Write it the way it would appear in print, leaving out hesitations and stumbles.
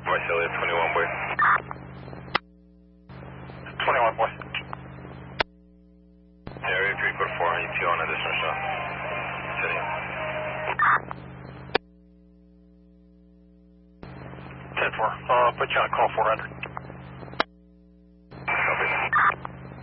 Visalia 21, boy. 21, boy. Area 344, ET on additional shot. Setting. 10-4, put you on call 400.